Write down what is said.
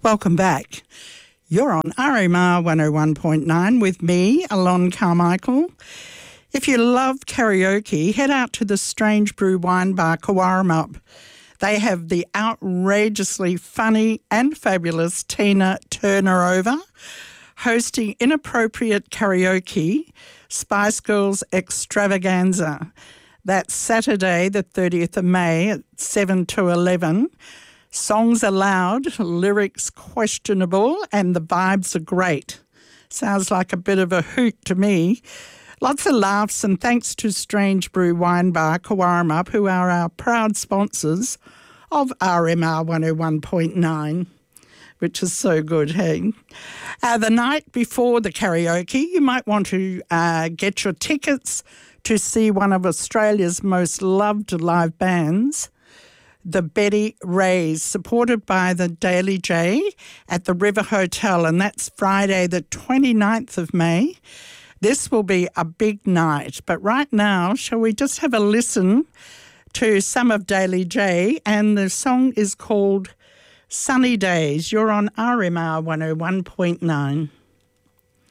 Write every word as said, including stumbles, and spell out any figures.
Welcome back. You're on R M R one oh one point nine with me, Alon Carmichael. If you love karaoke, head out to the Strange Brew Wine Bar, Cowarup. They have the outrageously funny and fabulous Tina Turner over, hosting inappropriate karaoke, Spice Girls Extravaganza. That's Saturday, the thirtieth of May at seven to eleven. Songs are loud, lyrics questionable, and the vibes are great. Sounds like a bit of a hoot to me. Lots of laughs, and thanks to Strange Brew Wine Bar, Cowarup, who are our proud sponsors of R M R one oh one point nine, which is so good, hey? Uh, the night before the karaoke, you might want to uh, get your tickets to see one of Australia's most loved live bands, the Betty Rays, supported by the Daily J at the River Hotel, and that's Friday the twenty-ninth of May. This will be a big night, but right now, shall we just have a listen to some of Daily J, and the song is called Sunny Days. You're on R M R one oh one point nine.